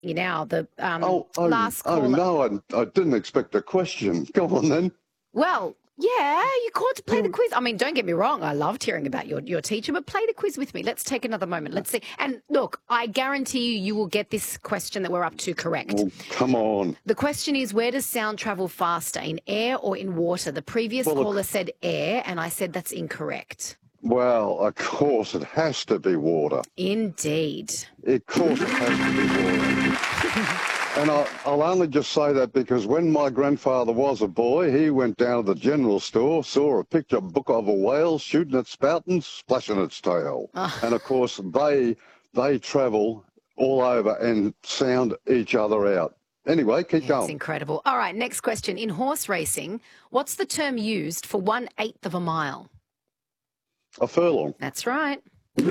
you now. The last caller. No, I didn't expect a question. Go on then. Well, yeah, you called to play the quiz. I mean, don't get me wrong. I loved hearing about your teacher, but play the quiz with me. Let's take another moment. Let's see. And look, I guarantee you will get this question that we're up to correct. Oh, come on. The question is, where does sound travel faster, in air or in water? The previous caller said air, and I said that's incorrect. Well, of course it has to be water. Indeed. Of course it has to be water. And I'll only just say that because when my grandfather was a boy, he went down to the general store, saw a picture book of a whale shooting its spout and splashing its tail. And, of course, they travel all over and sound each other out. Anyway, keep going. It's incredible. All right, next question. In horse racing, what's the term used for 1/8 of a mile? A furlong. That's right.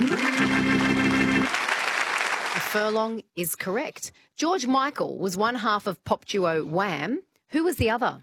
A furlong is correct. George Michael was one half of pop duo Wham. Who was the other?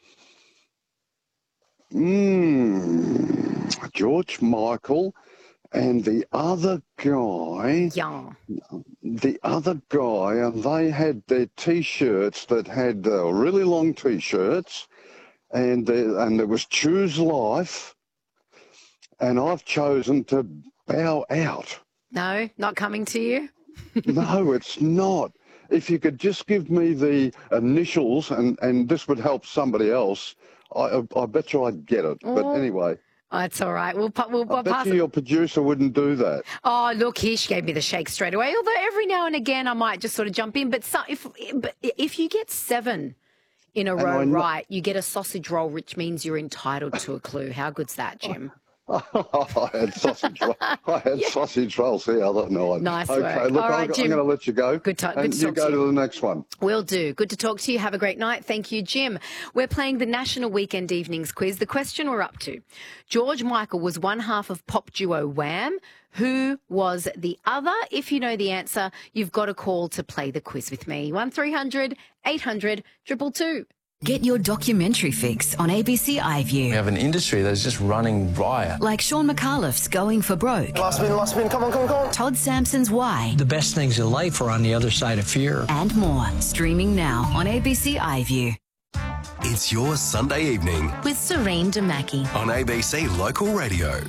George Michael and the other guy. Yeah. The other guy, and they had their T-shirts that had really long T-shirts, and there was Choose Life, and I've chosen to bow out. No, not coming to you? No, it's not. If you could just give me the initials, and this would help somebody else, I bet you I'd get it. But anyway. Oh, it's all right. We'll I bet you your producer wouldn't do that. Oh, look, here she gave me the shake straight away. Although every now and again I might just sort of jump in. But if you get 7 in a row right, you get a sausage roll, which means you're entitled to a clue. How good's that, Jim? I had sausage rolls the other night. Nice okay, work. Look, all right, Jim. I'm going to let you go. Good to you talk go to you. To the next one. Will do. Good to talk to you. Have a great night. Thank you, Jim. We're playing the National Weekend Evenings quiz. The question we're up to. George Michael was one half of pop duo Wham. Who was the other? If you know the answer, you've got a call to play the quiz with me. 1300 800 222. Get your documentary fix on ABC iView. We have an industry that's just running riot. Like Sean McAuliffe's Going for Broke. Last spin, come on. Todd Sampson's Why. The best things in life are on the other side of fear. And more. Streaming now on ABC iView. It's your Sunday evening. With Serene Damaki. On ABC Local Radio.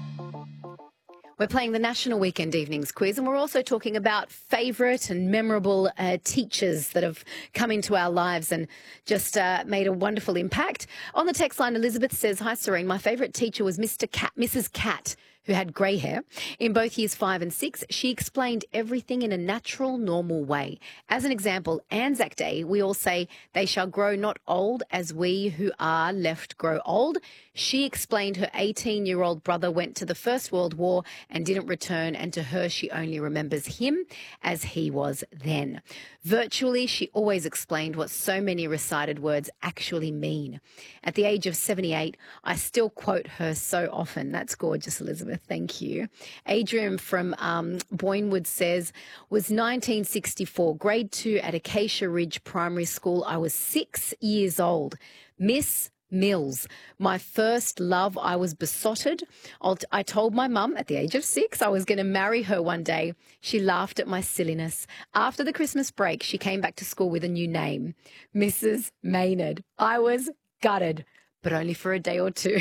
We're playing the National Weekend Evenings quiz, and we're also talking about favourite and memorable teachers that have come into our lives and just made a wonderful impact. On the text line, Elizabeth says, "Hi, Serene. My favourite teacher was Mrs. Cat, who had grey hair. In both years 5 and 6, she explained everything in a natural, normal way. As an example, Anzac Day, we all say, 'They shall grow not old as we who are left grow old.' She explained her 18-year-old brother went to the First World War and didn't return, and to her, she only remembers him as he was then. Virtually, she always explained what so many recited words actually mean. At the age of 78, I still quote her so often." That's gorgeous, Elizabeth. Thank you. Adrian from Boynewood says, "Was 1964, grade 2 at Acacia Ridge Primary School. I was 6 years old. Miss Mills, my first love. I was besotted. I told my mum at the age of 6 I was going to marry her one day. She laughed at my silliness. After the Christmas break, she came back to school with a new name, Mrs. Maynard. I was gutted, but only for a day or two."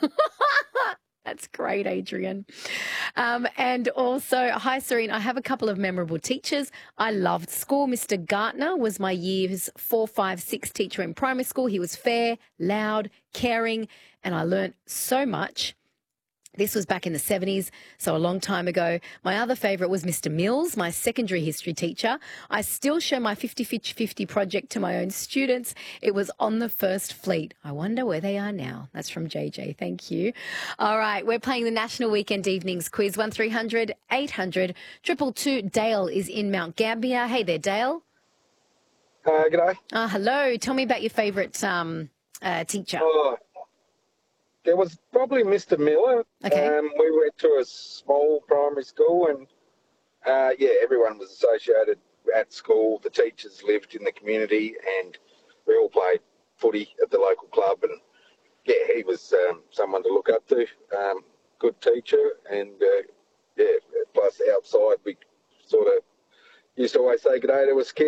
That's great, Adrian. And also, "Hi, Serene. I have a couple of memorable teachers I loved school. Mr. Gartner was my years 4, 5, 6 teacher in primary school. He was fair, loud, caring, and I learnt so much." This was back in the 70s, so a long time ago. "My other favourite was Mr. Mills, my secondary history teacher. I still show my 50-50 project to my own students. It was on the First Fleet. I wonder where they are now." That's from JJ. Thank you. All right, we're playing the National Weekend Evenings quiz. 1300 800 222. Dale is in Mount Gambier. Hey there, Dale. G'day. Hello. Tell me about your favourite teacher. There was probably Mr. Miller. Okay. We went to a small primary school, and everyone was associated at school. The teachers lived in the community, and we all played footy at the local club. And he was someone to look up to. Good teacher, and plus outside we sort of used to always say good day to us kids.